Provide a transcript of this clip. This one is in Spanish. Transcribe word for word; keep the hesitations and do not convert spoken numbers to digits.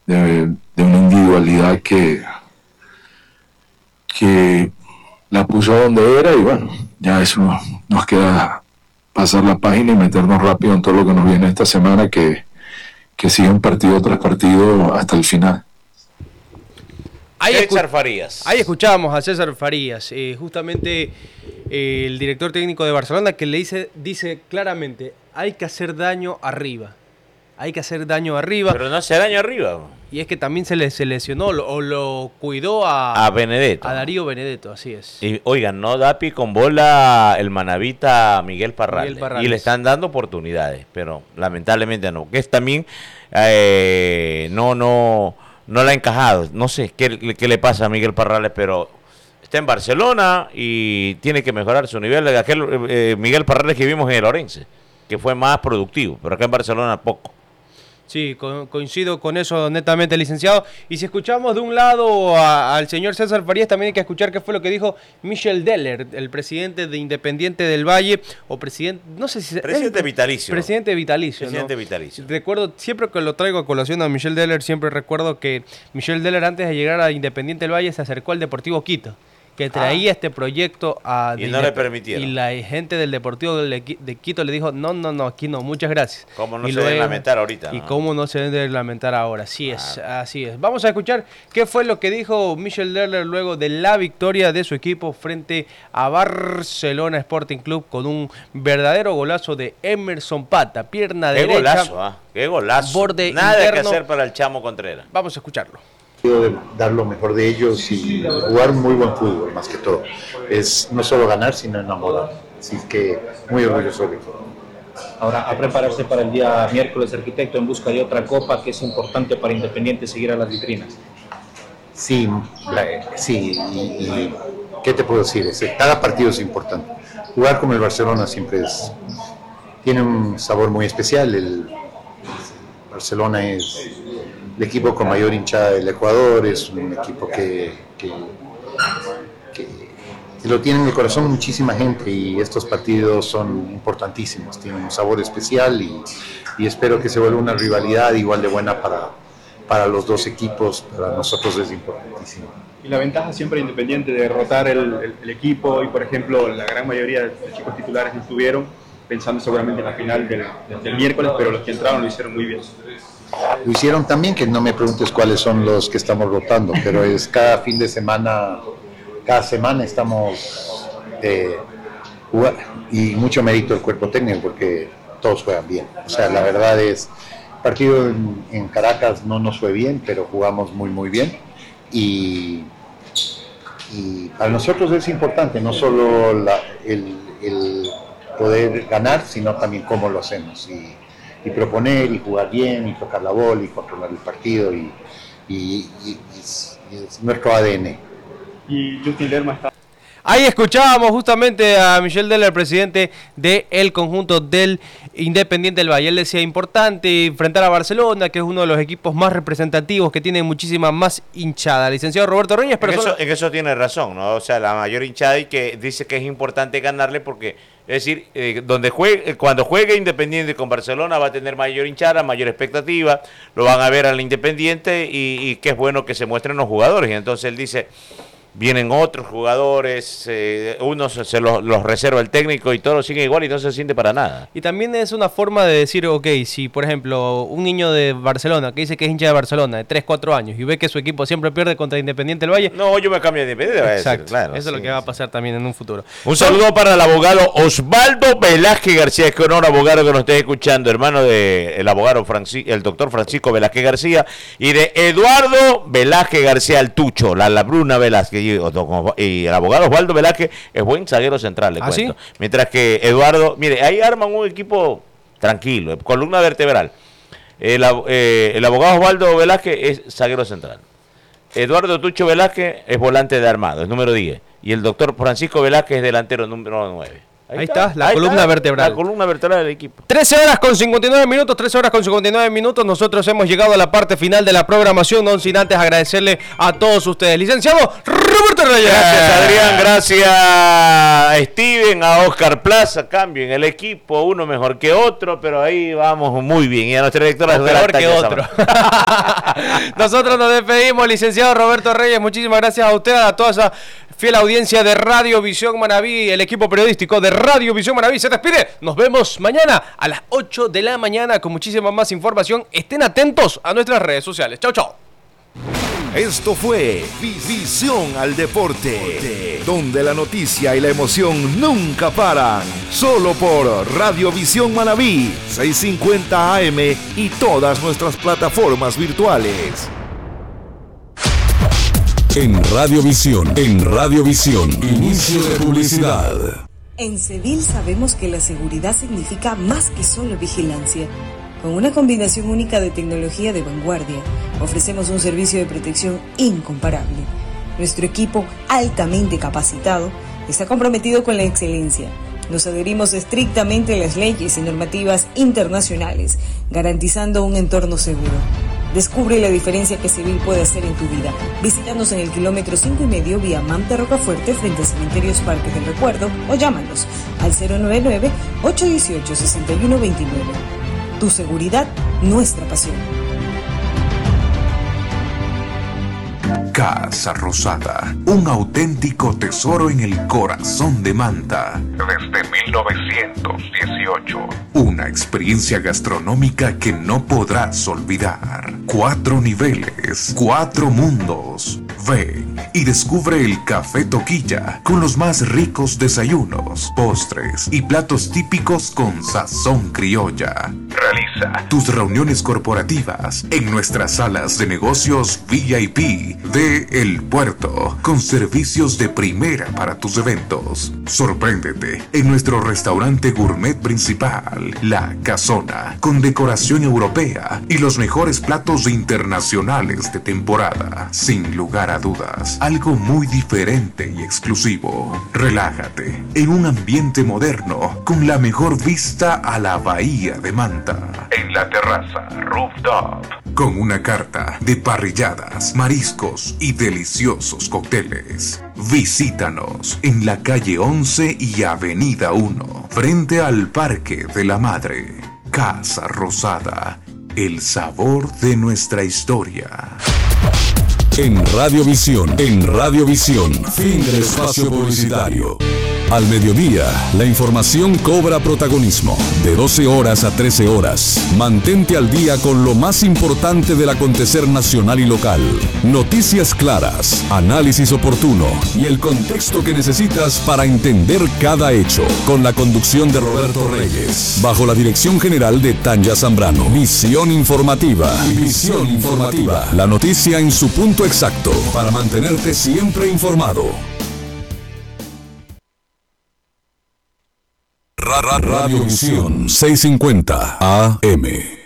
de, de una individualidad que, que la puso donde era, y bueno, ya eso nos queda pasar la página y meternos rápido en todo lo que nos viene esta semana, que, que sigue un partido tras partido hasta el final. Ahí César Farías. Ahí escuchábamos a César Farías, eh, justamente eh, el director técnico de Barcelona, que le dice, dice claramente, hay que hacer daño arriba. Hay que hacer daño arriba. Pero no hace daño arriba. Y es que también se le se lesionó lo, o lo cuidó a, a Benedetto. A Darío Benedetto, así es. Y oigan, no da pie con bola el manavita Miguel Parrales. Miguel Parrales. Y le están dando oportunidades, pero lamentablemente no. Que es también eh, no, no, no la ha encajado. No sé qué, qué le pasa a Miguel Parrales, pero está en Barcelona y tiene que mejorar su nivel. Aquel eh, Miguel Parrales que vimos en el Orense, que fue más productivo, pero acá en Barcelona poco. Sí, co coincido con eso netamente, licenciado. Y si escuchamos de un lado a, al señor César Farías, también hay que escuchar qué fue lo que dijo Michel Deller, el presidente de Independiente del Valle, o presidente, no sé si... Presidente vitalicio. Presidente vitalicio, Presidente ¿no? vitalicio. Recuerdo, siempre que lo traigo a colación a Michel Deller, siempre recuerdo que Michel Deller, antes de llegar a Independiente del Valle, se acercó al Deportivo Quito, que traía ah. este proyecto a... Y no le permitieron. Y la gente del Deportivo de Quito le dijo, no, no, no, aquí no, muchas gracias. ¿Cómo no y se debe lamentar ahorita? Y ¿no? cómo no se debe lamentar ahora, así es, claro. Así es. Vamos a escuchar qué fue lo que dijo Michel Deller luego de la victoria de su equipo frente a Barcelona Sporting Club con un verdadero golazo de Emerson Pata, pierna qué derecha. Golazo, ¿ah? Qué golazo, borde nada interno. que hacer para el Chamo Contreras. Vamos a escucharlo. De dar lo mejor de ellos y jugar muy buen fútbol, más que todo. Es no solo ganar, sino enamorar. Así que muy orgulloso de todo. Ahora, a prepararse para el día miércoles, arquitecto, en busca de otra copa que es importante para Independiente seguir a las vitrinas. Sí, la, sí, y, y ¿qué te puedo decir? Es, cada partido es importante. Jugar como el Barcelona siempre es, tiene un sabor muy especial. El Barcelona es el equipo con mayor hinchada del Ecuador, es un equipo que, que, que, que lo tiene en el corazón muchísima gente, y estos partidos son importantísimos, tienen un sabor especial, y, y espero que se vuelva una rivalidad igual de buena para, para los dos equipos. Para nosotros es importantísimo. Y la ventaja siempre Independiente de derrotar el, el, el equipo, y por ejemplo la gran mayoría de chicos titulares no estuvieron, pensando seguramente en la final del, del miércoles, pero los que entraron lo hicieron muy bien. Lo hicieron también, que no me preguntes cuáles son los que estamos rotando, pero es cada fin de semana, cada semana estamos eh, jugando, y mucho mérito el cuerpo técnico porque todos juegan bien. O sea, la verdad es, el partido en, en Caracas no nos fue bien, pero jugamos muy muy bien, y, y para nosotros es importante no solo la, el, el poder ganar, sino también cómo lo hacemos, y y proponer y jugar bien y tocar la bola y controlar el partido, y, y, y, y, y es nuestro A D N. Y Justin Lerma está... Ahí escuchábamos justamente a Michel Deller, presidente del conjunto del Independiente del Valle. Él decía, importante enfrentar a Barcelona, que es uno de los equipos más representativos, que tiene muchísima más hinchada. Licenciado Roberto Reyes, pero... En eso, en eso tiene razón, ¿no? O sea, la mayor hinchada, y que dice que es importante ganarle porque, es decir, eh, donde juegue, cuando juegue Independiente con Barcelona va a tener mayor hinchada, mayor expectativa, lo van a ver al Independiente, y, y que es bueno que se muestren los jugadores. Y entonces él dice... Vienen otros jugadores, eh, unos se los, los reserva el técnico y todos siguen igual y no se siente para nada. Y también es una forma de decir, ok, si por ejemplo un niño de Barcelona que dice que es hincha de Barcelona de tres, cuatro años y ve que su equipo siempre pierde contra Independiente del Valle. No, yo me cambio de Independiente. Exacto, decir, claro, eso sí, es lo que va a pasar también en un futuro. Un saludo para el abogado Osvaldo Velázquez García, es que honor abogado que nos esté escuchando, hermano del abogado Franci, el doctor Francisco Velázquez García, y de Eduardo Velázquez García, el Tucho, la Labruna Velázquez, y, y el abogado Osvaldo Velázquez es buen zaguero central, le ¿Ah, cuento. sí? Mientras que Eduardo, mire, ahí arman un equipo tranquilo, columna vertebral. El, eh, el abogado Osvaldo Velázquez es zaguero central. Eduardo Tucho Velázquez es volante de armado, es número diez. Y el doctor Francisco Velázquez es delantero número nueve. Ahí, Ahí está, está, la Ahí columna está, vertebral. La columna vertebral del equipo. trece horas con cincuenta y nueve minutos, trece horas con cincuenta y nueve minutos. Nosotros hemos llegado a la parte final de la programación, no sin antes agradecerle a todos ustedes. Licenciado Roberto Reyes. Gracias, Adrián. Gracias, a Steven, a Oscar Plaza. Cambio en el equipo, uno mejor que otro, pero ahí vamos muy bien. Y a nuestra directora no, mejor que otro. Nosotros nos despedimos, licenciado Roberto Reyes. Muchísimas gracias a usted, a toda esa fiel audiencia de Radio Visión Manaví, el equipo periodístico de Radio Visión Manaví se despide. Nos vemos mañana a las ocho de la mañana con muchísima más información. Estén atentos a nuestras redes sociales. Chau, chau. Esto fue Visión al Deporte, donde la noticia y la emoción nunca paran. Solo por Radio Visión Manaví, seiscientos cincuenta A M y todas nuestras plataformas virtuales. En Radiovisión, en Radiovisión, inicio de publicidad. En Cedil sabemos que la seguridad significa más que solo vigilancia. Con una combinación única de tecnología de vanguardia, ofrecemos un servicio de protección incomparable. Nuestro equipo, altamente capacitado, está comprometido con la excelencia. Nos adherimos estrictamente a las leyes y normativas internacionales, garantizando un entorno seguro. Descubre la diferencia que Cedil puede hacer en tu vida. Visítanos en el kilómetro cinco y medio vía Manta Rocafuerte frente a Cementerios Parques del Recuerdo o llámanos al cero nueve nueve, ocho uno ocho, seis uno dos nueve. Tu seguridad, nuestra pasión. Casa Rosada, un auténtico tesoro en el corazón de Manta. Desde mil novecientos dieciocho. Una experiencia gastronómica que no podrás olvidar. Cuatro niveles, cuatro mundos. Ven y descubre el Café Toquilla con los más ricos desayunos, postres y platos típicos con sazón criolla. Realiza tus reuniones corporativas en nuestras salas de negocios V I P de El Puerto, con servicios de primera para tus eventos. Sorpréndete en nuestro restaurante gourmet principal, La Casona, con decoración europea y los mejores platos internacionales de temporada. Sin lugar a dudas, algo muy diferente y exclusivo. Relájate en un ambiente moderno con la mejor vista a la bahía de Manta. En la terraza Rooftop, con una carta de parrilladas, mariscos y deliciosos cócteles. Visítanos en la calle once y avenida uno, frente al Parque de la Madre. Casa Rosada, el sabor de nuestra historia. En Radiovisión, en Radiovisión, fin del espacio publicitario. Al mediodía, la información cobra protagonismo. De doce horas a trece horas, mantente al día con lo más importante del acontecer nacional y local. Noticias claras, análisis oportuno y el contexto que necesitas para entender cada hecho. Con la conducción de Roberto Reyes, bajo la dirección general de Tanya Zambrano. Visión informativa. Visión informativa. La noticia en su punto exacto para mantenerte siempre informado. Radiovisión seiscientos cincuenta A M.